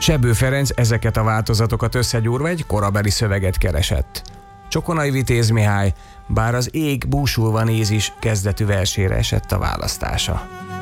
Sebő Ferenc ezeket a változatokat összegyúrva egy korabeli szöveget keresett. Csokonai Vitéz Mihály, bár az ég búsulva néz is kezdetű versére esett a választása.